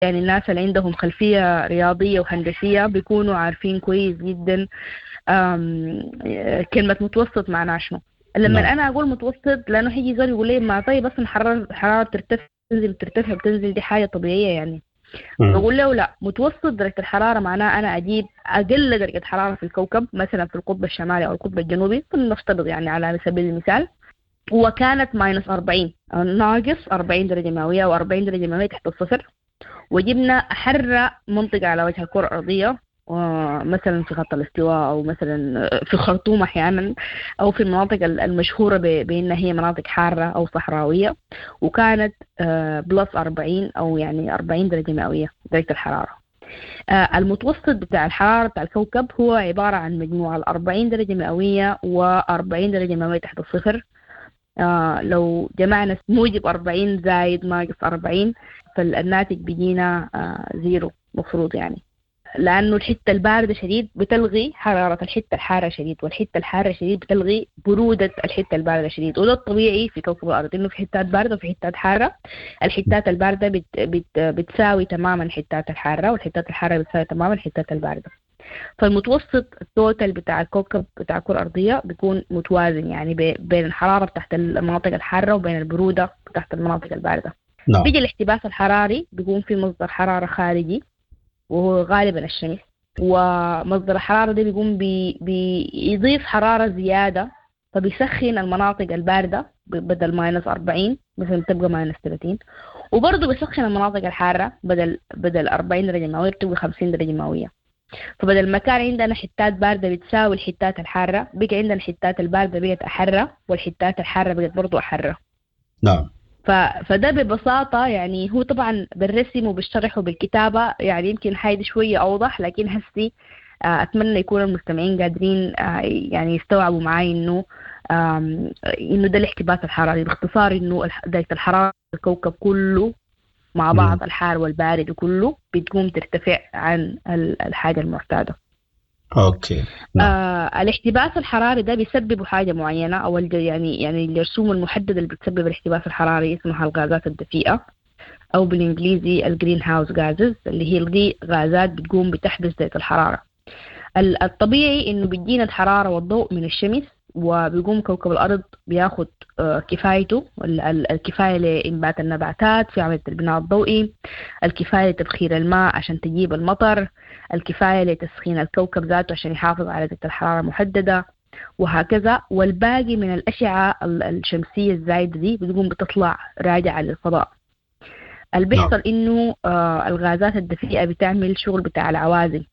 يعني الناس اللي عندهم خلفية رياضية وهندسية بيكونوا عارفين كويس جدا كلمة متوسط معناها شنو. لما أنا أقول متوسط لأنه هيجي زول يقول لي ما طيب بس الحرارة بترتفع بتنزل دي حاجة طبيعية يعني. بقول له لا، متوسط درجة الحرارة معناه أنا أجيب أقل درجة حرارة في الكوكب، مثلا في القطب الشمالي أو القطب الجنوبي نفترض يعني على سبيل المثال، وكانت ماينس 40 أو ناقص 40 درجة مئوية أو 40 درجة مئوية تحت الصفر، وجبنا أحر منطقة على وجه الكرة الأرضية، مثلا في خط الاستواء أو مثلا في الخرطوم أحيانا، أو في المناطق المشهورة بأنها هي مناطق حارة أو صحراوية، وكانت بلس 40 أو يعني 40 درجة مئوية درجة الحرارة. المتوسط بتاع الحرارة بتاع الكوكب هو عبارة عن مجموعة 40 درجة مئوية و40 درجة مئوية تحت الصفر. لو جمعنا موجب 40 زائد ناقص 40 فالناتج بيجينا زيرو مفروض يعني، لأنه الحتة الباردة شديد بتلغي حرارة الحتة الحارة شديد، والحتة الحارة شديد بتلغي برودة الحتة الباردة شديد. وده الطبيعي في كوكب الأرض، إنه في حتات باردة وفي حتات حارة. الحتات الباردة بتساوي تماما الحتات الحارة، والحتات الحارة بتساوي تماما الحتات الباردة. فالمتوسط التوتال بتاع الكوكب بتاع الكرة الأرضية بيكون متوازن يعني بين الحرارة تحت المناطق الحارة وبين البرودة تحت المناطق الباردة. بيجي الاحتباس الحراري بيكون في مصدر حرارة خارجي وهو غالبا الشمس، ومصدر الحرارة ده بيقوم بيضيف حرارة زيادة فبيسخن المناطق الباردة بدل ماينس 40 مثلا تبقى ماينس 30، وبرضه بيسخن المناطق الحارة بدل 40 درجة مئوية بتبقى 50 درجة مئوية. فبدل ما كان عندنا حتات باردة بتساوي الحتات الحارة، بقى عندنا الحتات الباردة بقت أحرة والحتات الحارة بقت برضو أحرة. نعم. فده ببساطة يعني هو طبعا بالرسم وبالشرح وبالكتابة يعني يمكن حاجة شوية أوضح، لكن هسي أتمنى يكون المستمعين قادرين يعني يستوعبوا معي إنه ده الاحتباس الحراري باختصار، إنه درجة الحرارة الكوكب كله مع بعض الحار والبارد وكله بتقوم ترتفع عن الحاجة المعتادة. اوكي. الاحتباس الحراري ده بيسبب حاجة معينة، أو يعني الرسوم المحددة اللي بتسبب الاحتباس الحراري اسمها الغازات الدفيئة، أو بالإنجليزي الجرين هاوس غازز، اللي هي دي غازات بتقوم بتحبس درجة الحرارة. الطبيعي إنه بيجينا الحرارة والضوء من الشمس، وبيقوم كوكب الأرض بياخد كفايته، الكفاية لإنبات النباتات في عملية البناء الضوئي، الكفاية لتبخير الماء عشان تجيب المطر، الكفاية لتسخين الكوكب ذاته عشان يحافظ على درجة الحرارة المحددة، وهكذا. والباقي من الأشعة الشمسية الزايدة دي بتقوم بتطلع راجعة للفضاء. اللي بيحصل إنه الغازات الدفيئة بتعمل شغل بتاع العوازل،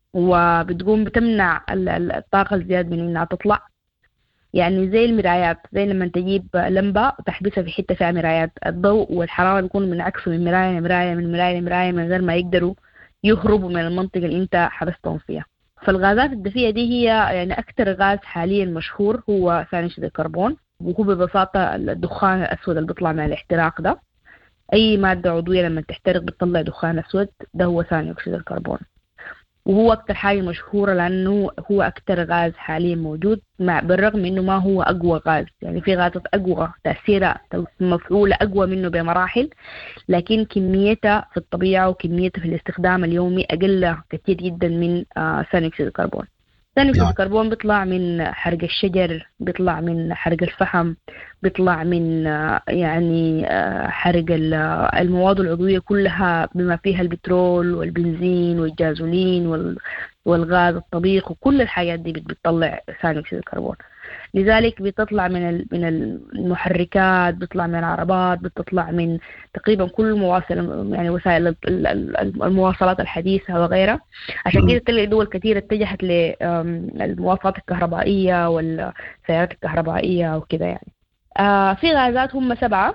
وبتقوم بتمنع الطاقة الزيادة من إنها تطلع. يعني زي المرايات، زي لما تجيب لمبة تحبسها في حتة فيها مرايات، الضوء والحرارة بيكونوا منعكسوا من مراية لمراية من مراية لمراية من غير ما يقدروا يهربوا من المنطقة اللي انت حبستهم فيها. فالغازات الدفيئة دي هي يعني أكتر غاز حاليا مشهور هو ثاني أكسيد الكربون، وهو ببساطة الدخان الأسود اللي بيطلع من الاحتراق ده. أي مادة عضوية لما تحترق بتطلع دخان أسود، ده هو ثاني أكسيد الكربون، وهو أكتر حاجة مشهورة لأنه هو أكتر غاز حاليا موجود، بالرغم إنه ما هو أقوى غاز. يعني في غازات أقوى تأثيرها مفعولة أقوى منه بمراحل، لكن كميتها في الطبيعة وكميتها في الاستخدام اليومي أقل كثير جدا من ثاني أكسيد الكربون. ثاني أكسيد الكربون بيطلع من حرق الشجر، بيطلع من حرق الفحم، بيطلع من يعني حرق المواد العضوية كلها بما فيها البترول والبنزين والجازولين والغاز الطبيخ، وكل الحاجات دي بتطلع ثاني أكسيد الكربون. لذلك بتطلع من المحركات، بتطلع من العربات، بتطلع من تقريبا كل مواصل يعني وسائل المواصلات الحديثة وغيرها. عشان كده تلاقي دول كثيرة اتجهت للمواصلات الكهربائية والسيارات الكهربائية وكده يعني. في غازات هم 7،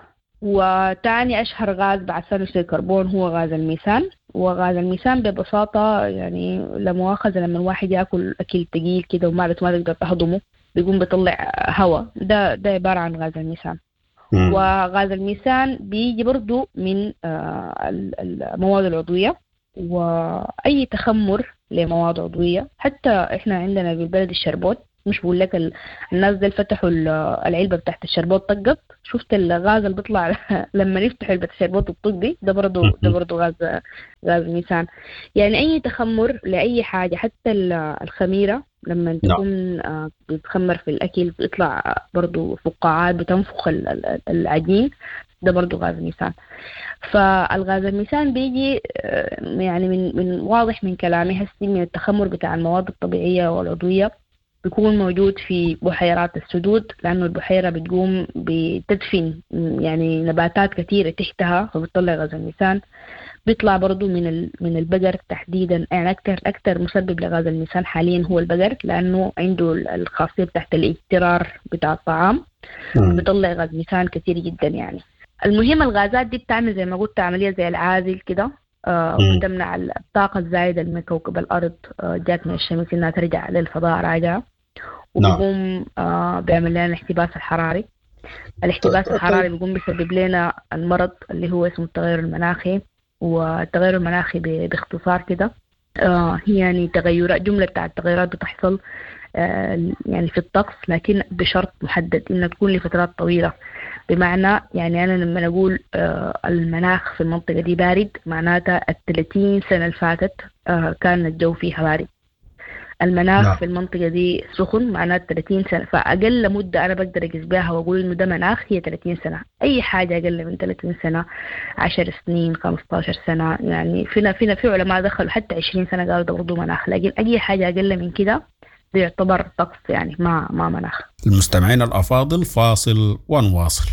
وتاني أشهر غاز بعد ثاني أكسيد الكربون هو غاز الميثان. وغاز الميثان ببساطة يعني لمؤاخذة لما الواحد يأكل أكل تقيل كده ومعدته ما تقدر تهضمه بيقوم بيطلع هواء، ده عبارة عن غاز الميثان. وغاز الميثان بيجي برضو من المواد العضوية، وأي تخمر لمواد عضوية. حتى إحنا عندنا بالبلد الشربوت مش بقول لك الناس دي فتحوا العلبة بتاعت الشربات طقت، شفت الغاز اللي بيطلع لما يفتحوا علبة الشربات الطق دي، ده برضو غاز الميثان. يعني أي تخمر لأي حاجة، حتى الخميرة لما تكون بتخمر في الأكل بيطلع برضو فقاعات بتنفخ العجين، ده برضو غاز الميثان. فالغاز الميثان بيجي يعني من واضح من كلامي هسي من التخمر بتاع المواد الطبيعية والعضوية، بيكون موجود في بحيرات السدود، لأنه البحيرة بتقوم بتدفن يعني نباتات كثيرة تحتها فبتطلع غاز الميثان. بيطلع برضو من البقر تحديدا، يعني أكثر مسبب لغاز الميثان حاليا هو البقر، لأنه عنده الخاصية بتاعت الاضطرار بتاع الطعام، بيطلع غاز ميثان كثير جدا يعني. المهم الغازات دي بتعمل زي ما قلت عملية زي العازل كده، بتمنع الطاقة الزايدة من كوكب الأرض جات من الشمس إنها ترجع للفضاء راجعة، وبيقوم بيعمل لنا الاحتباس الحراري. الاحتباس الحراري بيقوم بيسبب لنا المرض اللي هو اسمه التغير المناخي. والتغير المناخي باختصار كده هي يعني تغيرات، جملة بتاع التغيرات بتحصل يعني في الطقس، لكن بشرط محدد إنها تكون لفترات طويلة. بمعنى يعني أنا لما أقول المناخ في المنطقة دي بارد، معناتها 30 سنة اللي فاتت كان الجو فيها بارد. المناخ في المنطقة دي سخن، معناتها 30 سنة. فأقل مدة أنا بقدر أقيس بها وأقول إنه ده مناخ هي 30 سنة. أي حاجة أقل من 30 سنة، 10 سنين، 15 سنة، يعني في علماء دخلوا حتى 20 سنة قالوا ده برضو مناخ. لكن أي حاجة أقل من كده ده يعتبر طقس، يعني ما مناخ. المستمعين الأفاضل، فاصل ونواصل.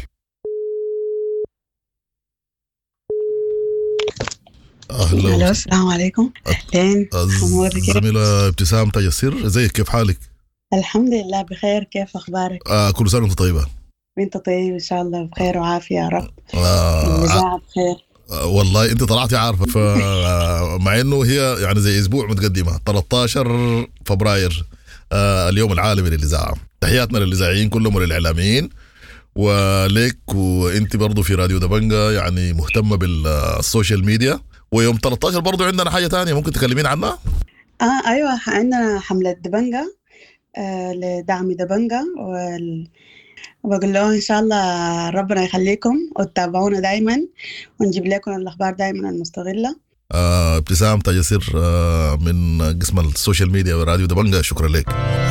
أهلا، السلام عليكم. أهلين، الزميلة ابتسام تيسير، ازيك؟ كيف حالك؟ الحمد لله بخير، كيف أخبارك؟ كل سنة وانت طيبة. وانت طيب إن شاء الله بخير وعافية يا رب. الإذاعة بخير. والله انت طلعتي عارفة، مع انه هي يعني زي اسبوع متقدمة، 13 فبراير اليوم العالمي للإذاعة. تحياتنا للإذاعيين كلهم وللإعلاميين وليك، وانت برضو في راديو دبنجة يعني مهتمة بالسوشيال ميديا. ويوم 13 برضو عندنا حاجة تانية ممكن تكلمين عنها؟ أيوة، عندنا حملة دبنجة لدعم دبنجة، وبقول له إن شاء الله ربنا يخليكم وتتابعونا دايما ونجيب لكم الأخبار دايما المستغلة. ابتسام تيسير من قسم السوشيال ميديا وراديو دبنجة، شكرا لك.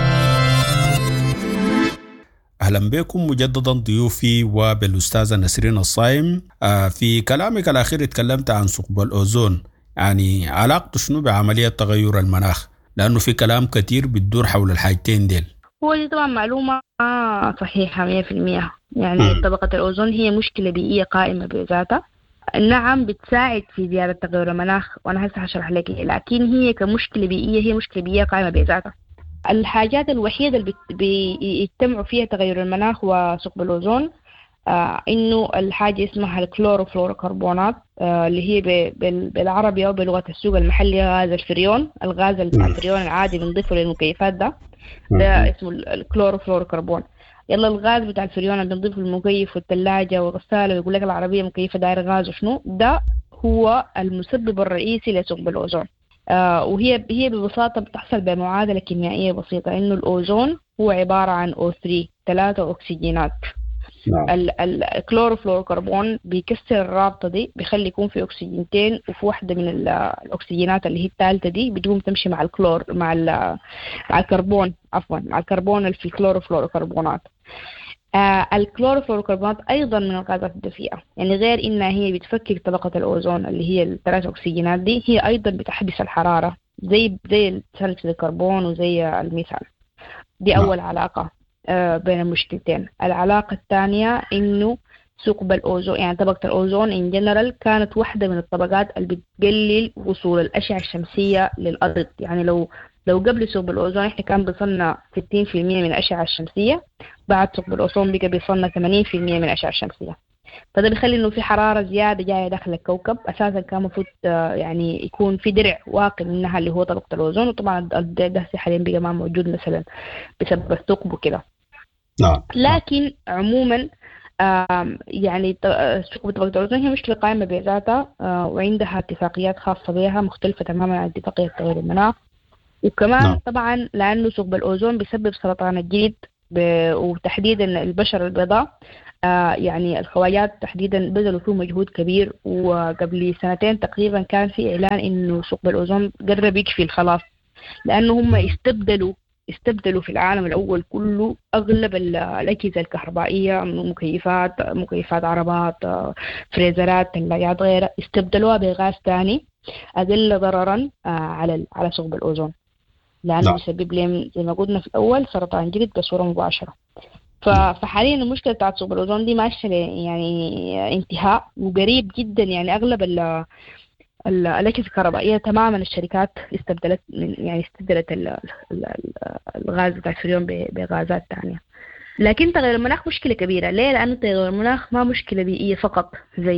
أهلا بكم مجددا ضيوفي وبالأستاذة نسرين الصايم. في كلامك الأخير اتكلمت عن ثقب الأوزون، يعني علاقته شنو بعملية تغير المناخ؟ لأنه في كلام كتير بتدور حول الحاجتين ديل. هو دي طبعا معلومة صحيحة 100%. يعني طبقة الأوزون هي مشكلة بيئية قائمة بذاتها. نعم بتساعد في زيادة تغير المناخ، وأنا هسه هشرح لك، لكن هي كمشكلة بيئية هي مشكلة بيئية قائمة بذاتها. الحاجات الوحيدة اللي بيجتمعوا فيها تغير المناخ وثقب الأوزون إنه الحاجة اسمها الكلوروفلوروكربونات، اللي هي بالعربي أو بلغة السوق المحلي غاز الفريون. الغاز الفريون العادي بنضيفه للمكيفات ده اسمه الكلوروفلوروكربون. يلا الغاز بتاع الفريون اللي بنضيفه للمكيف والثلاجة والغسالة، ويقول لك العربية مكيفة داير غاز وشنو ده، هو المسبب الرئيسي لثقب الأوزون. وهي ببساطة بتحصل بمعادلة كيميائية بسيطة، إنه الأوزون هو عبارة عن O3، 3 أكسجينات. الكلوروفلوروكربون بيكسر الرابطة دي، بيخلي يكون في أكسجينتين، وفي واحدة من الأكسجينات اللي هي الثالثة دي بتقوم تمشي مع الكلور مع الكربون، عفوا مع الكربون اللي في الكلوروفلوروكربونات. الكلوروفلوروكربونات أيضا من الغازات الدفيئة، يعني غير إنها هي بتفكك طبقة الأوزون اللي هي الثلاث أكسجينات دي، هي أيضا بتحبس الحرارة زي ثاني أكسيد الكربون وزي الميثان. دي أول علاقة بين المشكلتين. العلاقة الثانية إنه ثقب الأوزون، يعني طبقة الأوزون إن جنرال كانت واحدة من الطبقات اللي بتقلل وصول الأشعة الشمسية للأرض. يعني لو قبل ثقب الأوزون إحنا كان بيصنع 60% من الأشعة الشمسية، بعد ثقب الأوزون بقى بيصنع 80% من الأشعة الشمسية. فده بيخلي إنه في حرارة زيادة جاية داخل الكوكب. أساسا كان مفروض يعني يكون في درع واقي منها اللي هو طبقة الأوزون، وطبعا الدرع ده حاليا بقى ما موجود مثلا بسبب الثقب وكده. لكن عموما يعني ثقب طبقة الأوزون هي مشكلة قائمة بذاتها، وعندها اتفاقيات خاصة بها مختلفة تماما عن اتفاقية تغير المناخ. وكمان طبعا لأنه ثقب الأوزون بيسبب سرطان الجلد وتحديدا البشرة البيضاء. يعني الخواجات تحديدا بذلوا فيه مجهود كبير، وقبل 2 سنين تقريبا كان في إعلان إنه ثقب الأوزون قرب يكفي خلاص، لأنه هم استبدلوا في العالم الأول كله أغلب الأجهزة الكهربائية، مكيفات عربات، فريزرات، ثلاجات غيرها، استبدلوها بغاز ثاني أقل ضررا على ثقب الأوزون، لأنه يسبب لهم زي ما قلنا في الأول سرطان جلد بصورة مباشرة. فحاليا المشكلة بتاعت ثقب الأوزون دي ماشية يعني انتهاء وقريب جدا. يعني أغلب الأجهزة الكهربائية تماما الشركات استبدلت الغاز بتاع الفريون بغازات ثانية. لكن تغير المناخ مشكلة كبيرة. ليه؟ لأنه تغير المناخ ما مشكلة بيئية فقط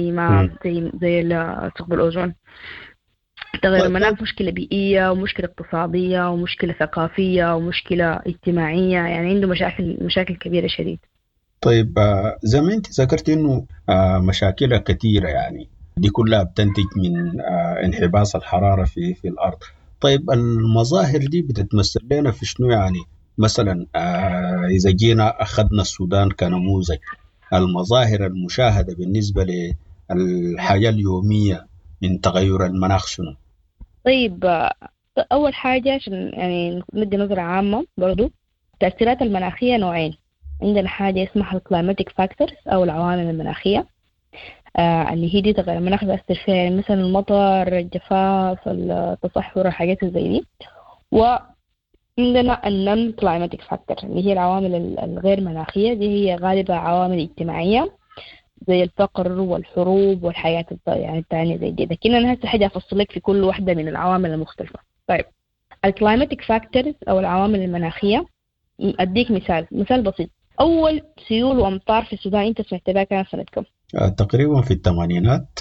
زي ثقب الأوزون. تغير المناخ مشكلة بيئية ومشكلة اقتصادية ومشكلة ثقافية ومشكلة اجتماعية، يعني عنده مشاكل كبيرة شديد. طيب زي ما انت ذكرت انه مشاكل كثيرة، يعني دي كلها بتنتج من انحباس الحرارة في الأرض. طيب المظاهر دي بتتمثل لنا في شنو؟ يعني مثلا إذا جينا أخذنا السودان كنموذج، المظاهر المشاهدة بالنسبة للحياة اليومية من تغير المناخ شنو؟ طيب أول حاجة عشان يعني ندي نظرة عامة برضو، التأثيرات المناخية نوعين. عندنا حاجة اسمها الكلايماتيك فاكتورز أو العوامل المناخية، اللي هي دي تغير المناخ بيأثر فيها، يعني مثلا المطر، الجفاف، التصحر، الحاجات زي دي. وعندنا النون كلايماتيك فاكتور اللي هي العوامل الغير مناخية، دي هي غالبا عوامل اجتماعية زي الفقر والحروب والحياة يعني الثانية زي دي. لكن أنا هسه حاجة أفصل لك في كل واحدة من العوامل المختلفة. طيب الكلايماتيك فاكتورز أو العوامل المناخية، أديك مثال بسيط. أول سيول وأمطار في السودان أنت سمعت بها كانت سنة كم؟ تقريبا في الثمانينات.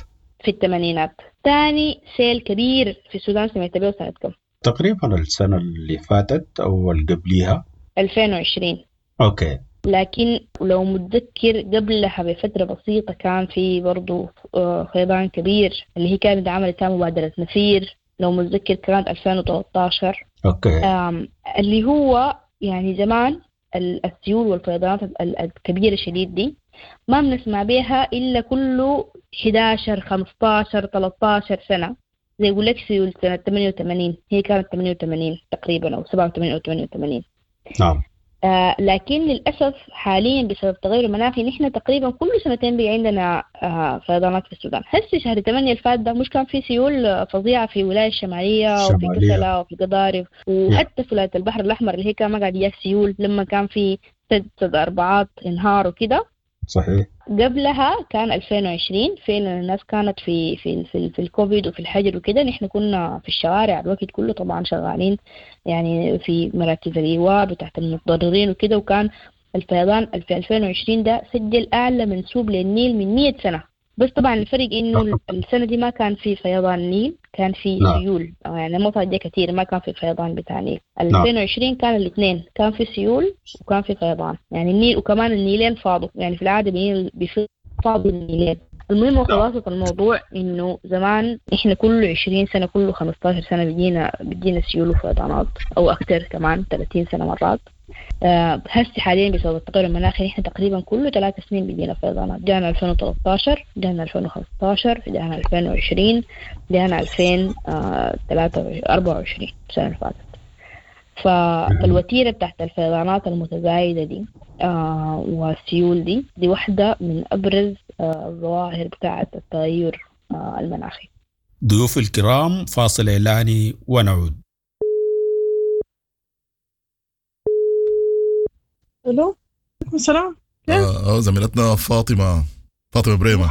ثاني سيل كبير في السودان سمعت بها سنة كم؟ تقريبا السنة اللي فاتت أو اللي قبليها 2020. أوكي. لكن لو متذكر قبلها بفترة بسيطة كان في برضو فيضان كبير اللي هي كانت عملت مبادرة نفير، لو متذكر كانت 2013. أوكي. اللي هو يعني زمان السيول والفيضانات الكبيرة شديد دي ما بنسمع بيها إلا كله 11 15 13 سنة. زي يقول لك سيول سنة 88، هي كانت 88 تقريبا أو 87 أو 88. نعم. لكن للأسف حاليا بسبب تغير المناخي نحن تقريبا كل سنتين بي عندنا فيضانات في السودان. هسه شهر 8 الفات ده مش كان في سيول فظيعة في ولاية الشمالية وفي كسلة وفي قضارف، وحتى في ولاية البحر الأحمر اللي هي كان ما قاعد يجي سيول لما كان في سد أربعات انهار وكده. صحيح. قبلها كان 2020 فعلا الناس كانت في الكوفيد وفي الحجر وكده، نحن كنا في الشوارع الوقت كله طبعا شغالين يعني في مراكز الإيواء وتحت المتضررين وكده. وكان الفيضان في 2020 ده سجل أعلى منسوب للنيل من 100 سنة. بس طبعا الفرق إنه السنة دي ما كان في فيضان نيل، كان في سيول، يعني المطر دي كتير، ما كان في فيضان بتاع نيل. 2020 كان الاثنين، كان في سيول وكان في فيضان، يعني النيل وكمان النيلين فاضوا، يعني في العادة بيفاضوا النيلين. المهم خلاصة الموضوع إنه زمان إحنا كل 20 سنة كل 15 سنة بيجينا سيول وفيضانات أو أكثر كمان 30 سنة مرات. هسه حاليا بسبب التغير المناخي احنا تقريبا كل 3 سنين بيجينا فيضانات. جانا 2013، جانا 2015، جانا 2020، جانا 2024 السنة اللي فاتت. فالوتيرة تحت الفيضانات المتزايدة دي والسيول دي واحدة من أبرز الظواهر بتاعة التغير المناخي. ضيوف الكرام، فاصل إعلاني ونعود. الو السلام. زميلتنا فاطمة بريمة.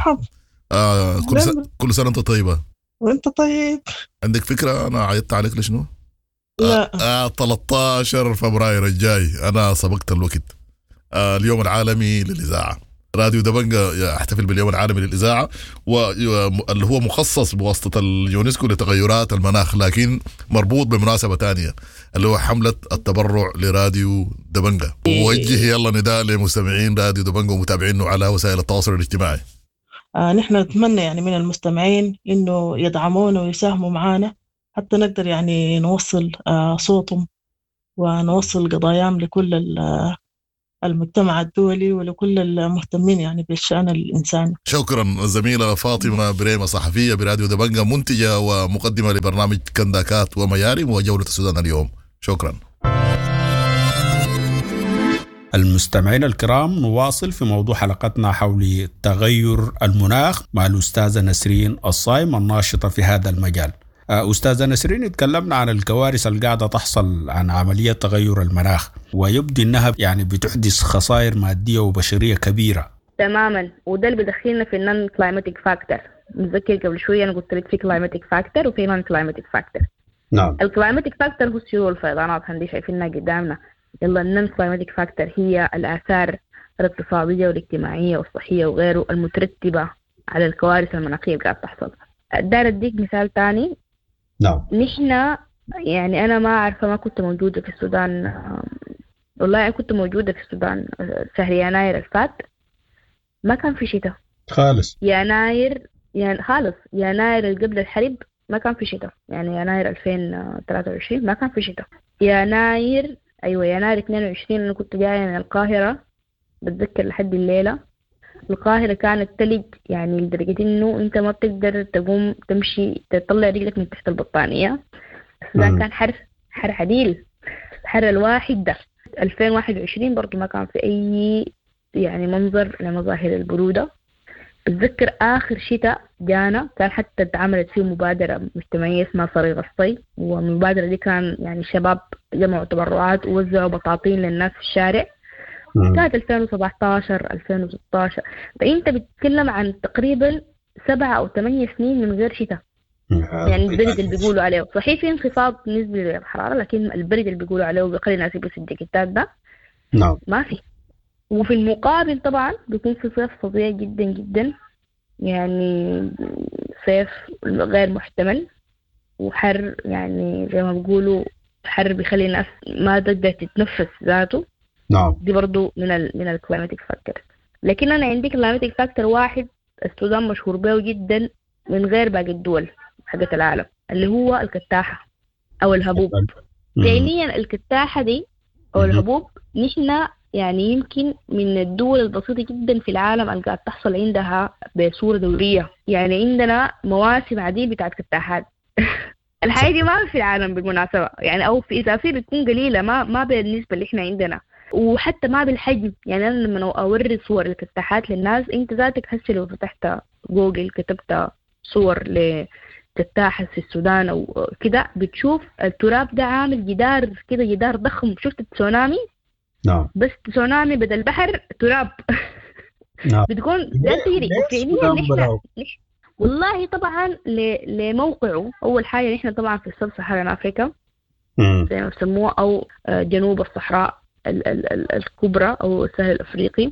كل سنة انت طيبة. وانت طيب. عندك فكرة انا عيدت عليك لشنو؟ لا 13 فبراير الجاي انا سبقت الوقت. اليوم العالمي للإذاعة. راديو دبنجة يحتفل باليوم العالمي للإذاعة، واللي هو مخصص بواسطة اليونسكو لتغيرات المناخ، لكن مربوط بمناسبة تانية اللي هو حملة التبرع لراديو دبنجة. ووجه يلا نداء لمستمعين راديو دبنجة ومتابعينه على وسائل التواصل الاجتماعي. نحن نتمنى يعني من المستمعين إنه يدعمونا ويساهموا معنا حتى نقدر يعني نوصل صوتهم ونوصل قضاياهم لكل المجتمع الدولي ولكل المهتمين يعني بالشأن الإنساني. شكرا زميلة فاطمة بريمة، صحفية براديو دبنجة، منتجة ومقدمة لبرنامج كنداكات وميارم وجولة السودان اليوم. شكرا. المستمعين الكرام، نواصل في موضوع حلقتنا حول تغير المناخ مع الأستاذة نسرين الصايم الناشطة في هذا المجال. أستاذة نسرين، اتكلمنا عن الكوارث اللي قاعدة تحصل عن عملية تغير المناخ، ويبدو أنها يعني بتحدث خسائر مادية وبشرية كبيرة. تماما، وده اللي بدخلنا في النون كلايماتيك فاكتور. متذكر قبل شوية أنا قلت لك في كلايماتيك فاكتور وفي نون كلايماتيك فاكتور. نعم. الكلايماتيك فاكتور هو السيول والفيضانات، هندي شايفينها قدامنا. يلا النون كلايماتيك فاكتور هي الآثار الاقتصادية والاجتماعية والصحية وغيره المترتبة على الكوارث المناخية اللي قاعدة تحصل. داير أديك مثال تاني. نعم. نحن يعني أنا ما أعرف، ما كنت موجودة في السودان. والله كنت موجودة في السودان شهر يناير الفات، ما كان في شتاء خالص. يناير يعني خالص، يناير اللي قبل الحرب ما كان في شتاء، يعني يناير 2023 ما كان في شتاء. يناير 22 أنا كنت جاية من القاهرة، بتذكر لحد الليلة القاهرة كانت تلج، يعني لدرجة إنه أنت ما بتقدر تقوم تمشي تطلع رجلك من تحت البطانية. السودان كان حر عديل. الحر الواحد ده 2021 برضو ما كان في أي يعني منظر لمظاهر البرودة. بتذكر آخر شتاء جانا كان حتى اتعملت فيه مبادرة مجتمعية اسمها صريغ الصي، والمبادرة دي كان يعني شباب جمعوا تبرعات ووزعوا بطاطين للناس في الشارع. كانت 2017 2016. فأنت بتتكلم عن تقريبا 7 أو 8 سنين من غير شتاء. يعني البرد اللي بيقولوا عليه صحيح في انخفاض نسبي للحرارة، لكن البرد اللي بيقولوا عليه وبيخلي الناس يلبسوا الجاكيتات ده نعم ما في. وفي المقابل طبعا بيكون في صيف فظيع جدا جدا، يعني صيف غير محتمل وحر، يعني زي ما بيقولوا حر بيخلي الناس ما تقدر تتنفس ذاته. نعم. دي برضو من الكلايماتيك فاكتور. لكن أنا عندي كلايماتيك فاكتور واحد السودان مشهور به جدا من غير باقي الدول حقت العالم، اللي هو الكتاحة أو الهبوب. فعليا الكتاحة دي أو الهبوب نحن يعني يمكن من الدول البسيطة جدا في العالم اللي قاعد تحصل عندها بصورة دورية. يعني عندنا مواسم عديدة بتاعت كتاحات الحاجة دي ما في العالم بالمناسبة، يعني أو في إذا في بتكون قليلة، ما بالنسبة اللي إحنا عندنا، وحتى ما بالحجم. يعني أنا لما أوري صور الكتاحات للناس، أنت ذاتك هسه لو فتحت جوجل كتبت صور لكتاحة في السودان أو كده بتشوف التراب ده عامل جدار كده، جدار ضخم. شفت التسونامي؟ نعم. بس تسونامي بدل بحر تراب. نعم. بتكون ده تجري فعليا. نحن والله طبعا لموقعه أول حاجة نحن طبعا في السب صحراء أفريقيا زي ما بسموه، أو جنوب الصحراء الكبرى أو السهل الأفريقي.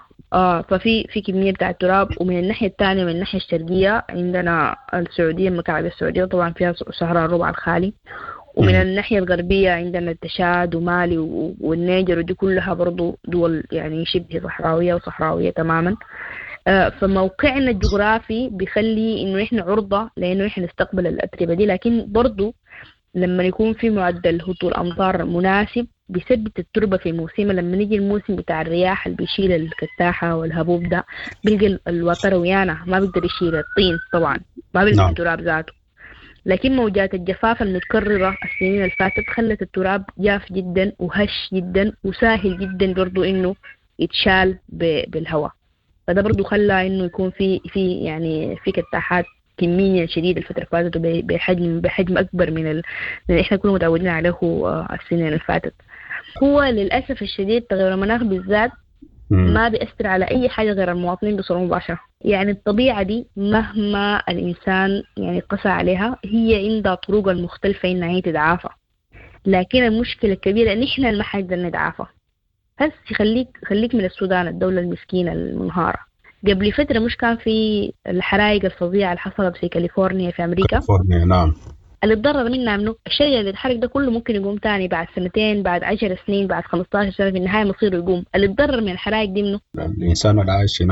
ففي كمية بتاع التراب. ومن الناحية الثانية من الناحية الشرقية عندنا السعودية، المكعب السعودية طبعا فيها صحراء الربع الخالي. ومن الناحية الغربية عندنا التشاد ومالي والنيجر، ودي كلها برضو دول يعني شبه صحراوية وصحراوية تماما. فموقعنا الجغرافي بيخلي إنه إحنا عرضة لأنه إحنا نستقبل الأتربة دي. لكن برضو لما يكون في معدل هطول أمطار مناسب بيثبت التربة في موسمها. لما نيجي الموسم بتاع الرياح اللي بيشيل الكتاحة والهبوب ده، بيلقى الوتر ويانا ما بيقدر يشيل الطين طبعا، ما بيلقى التراب ذاته. لكن موجات الجفاف المتكررة السنين اللي فاتت خلت التراب جاف جدا وهش جدا وسهل جدا برضو إنه يتشال بالهواء. فده برضو خلى إنه يكون في يعني في كتاحات كمية شديدة الفترة اللي فاتت بحجم أكبر من اللي إحنا كنا متعودين عليه السنين اللي فاتت. هو للأسف الشديد تغير المناخ بالذات ما بيأثر على أي حاجة غير المواطنين بصورة مباشرة. يعني الطبيعة دي مهما الإنسان يعني قسى عليها هي عندها طرق المختلفة إنها هي تدعافى. لكن المشكلة الكبيرة إن إحنا ما حنقدر نتعافى. بس خليك من السودان الدولة المسكينة المنهارة. قبل فترة مش كان في الحرائق الفظيعة اللي حصلت في كاليفورنيا في أمريكا؟ كاليفورنيا نعم. اللي اتضرر منها منه الشيء اللي اتحرق ده كله ممكن يقوم تاني بعد 2 سنين، بعد 10 سنين، بعد 15 سنة، في النهاية مصيره يقوم. اللي اتضرر من الحرائق دي منه الإنسان اللي عايش هناك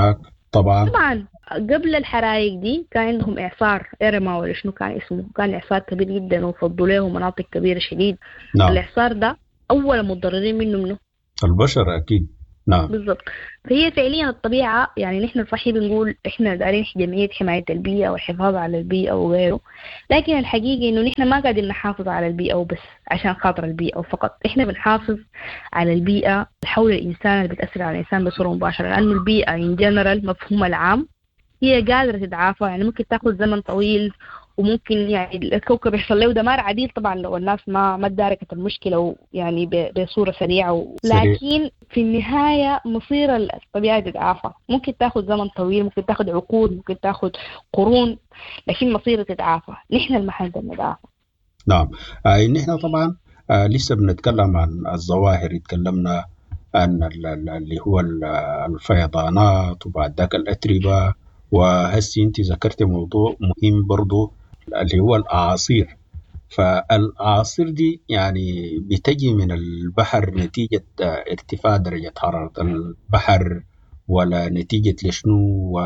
طبعا قبل الحرائق دي كان عندهم إعصار إيرما ولا شنو كان اسمه، كان إعصار كبير جدا وفضوا له مناطق كبيرة شديد. نعم. الإعصار ده أول متضررين منه البشر أكيد. نعم بالضبط. فهي فعليا الطبيعة يعني نحن صحيح بنقول إحنا دارين جمعية حماية البيئة والحفاظ على البيئة وغيره، لكن الحقيقة إنه نحن ما قاعدين نحافظ على البيئة وبس عشان خاطر البيئة وفقط، إحنا بنحافظ على البيئة حول الإنسان اللي بتأثر على الإنسان بصورة مباشرة، لأنه البيئة إن جنرال مفهوم العام هي قادرة تتعافى. يعني ممكن تاخذ زمن طويل وممكن يعني الكوكب يحصل له دمار عديد طبعا لو الناس ما تداركت المشكلة يعني بصورة سريعة لكن في النهاية مصير الطبيعة تتعافى. ممكن تاخذ زمن طويل، ممكن تاخذ عقود، ممكن تاخذ قرون، لكن مصير تتعافى. نحن المحل ده نتعافى. نعم. نحن طبعا لسه بنتكلم عن الظواهر، اتكلمنا عن اللي هو الفيضانات وبعد ذاك الأتربة، وهسي انت ذكرت موضوع مهم برضو اللي هو الأعاصير. فالأعاصير دي يعني بتجي من البحر نتيجة ارتفاع درجة حرارة البحر ولا نتيجة لشنو؟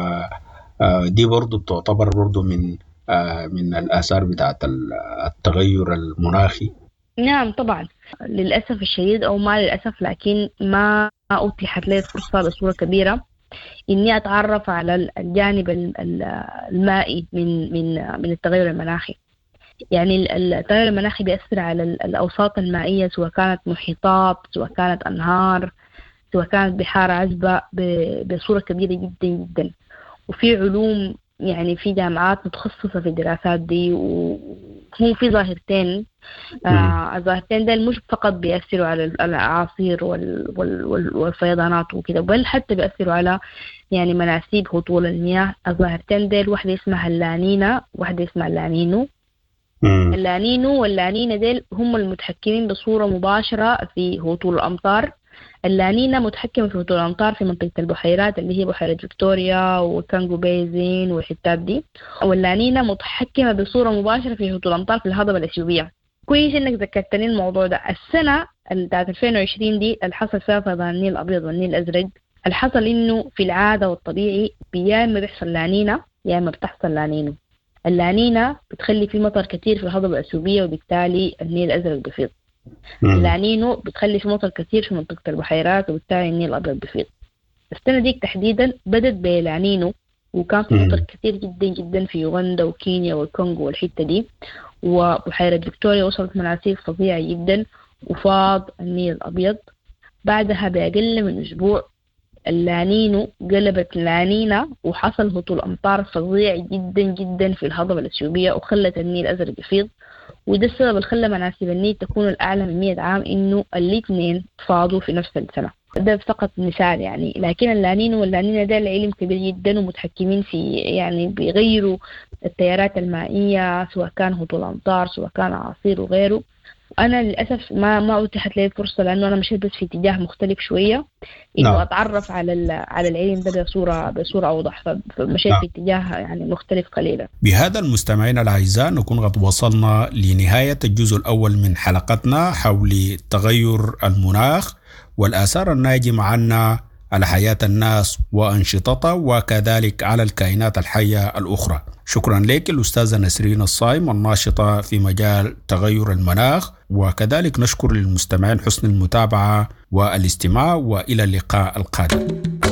ودي برضو تعتبر برضو من الآثار بتاعت التغير المناخي. نعم طبعا للأسف الشديد أو ما للأسف، لكن ما أتيحت لي فرصة بصورة كبيرة إني أتعرف على الجانب المائي من التغير المناخي. يعني التغير المناخي بيأثر على الأوساط المائية، سواء كانت محيطات، سواء كانت أنهار، سواء كانت بحار عذبة، بصورة كبيرة جدا جدا. وفي علوم يعني في جامعات متخصصة في الدراسات دي، وهم في ظاهرتين. الظاهرتين ده مش فقط بيأثروا على الأعاصير والفيضانات وكده، بل حتى بيأثروا على يعني مناسيب هطول المياه. الظاهرتين ديل واحدة اسمها اللانينا واحدة اسمها اللانينو. اللانينو واللانينا ديل هم المتحكمين بصورة مباشرة في هطول الأمطار. اللانينا متحكمة في هطول الأمطار في منطقة البحيرات اللي هي بحيرة فيكتوريا وكانغو بيزين والحتات دي، واللانينا متحكمة بصورة مباشرة في هطول الأمطار في الهضبة الأثيوبية. كويس إنك ذكرتني الموضوع ده. السنة بتاعت 2020 دي اللي حصل فيها فيضان النيل الأبيض والنيل الأزرق، اللي حصل إنه في العادة والطبيعي يا إما بيحصل لانينا يا إما بتحصل لانينو. اللانينا بتخلي في مطر كتير في الهضبة الأثيوبية وبالتالي النيل الأزرق بيفيض. اللانينو بتخلي في مطر كتير في منطقة البحيرات وبالتالي النيل الأبيض بيفيض. السنة ديك تحديدا بدت بلانينو، وكان في مطر كتير جدا جدا في يوغندا وكينيا والكونغو والحتة دي، وبحيرة فيكتوريا وصلت مناسيب فظيعة جدا وفاض النيل الأبيض. بعدها بأقل من أسبوع اللانينو قلبت لانينا وحصل هطول أمطار فظيع جدا جدا في الهضبة الأثيوبية وخلت النيل الأزرق يفيض. وده السبب اللي خلى مناسيب النيل تكون الأعلى من 100 عام، إنه الاثنين فاضوا في نفس السنة. ده فقط مثال يعني. لكن اللانينو واللانينا ده العلم كبير جدا ومتحكمين في يعني بيغيروا التيارات المائية، سواء كان هطول أمطار سواء كان أعاصير وغيره. أنا للأسف ما أتيحت لي فرصة، لأنه أنا مشيت بس في اتجاه مختلف شوية إنه أتعرف على العلم ده بصورة أوضح، فمشيت في اتجاه يعني مختلف قليلا. بهذا المستمعين الأعزاء نكون قد وصلنا لنهاية الجزء الأول من حلقتنا حول تغير المناخ والآثار الناجمة عنه على حياة الناس وأنشطتها وكذلك على الكائنات الحية الأخرى. شكرا لك الأستاذة نسرين الصايم الناشطة في مجال تغير المناخ، وكذلك نشكر للمستمعين حسن المتابعة والاستماع، وإلى اللقاء القادم.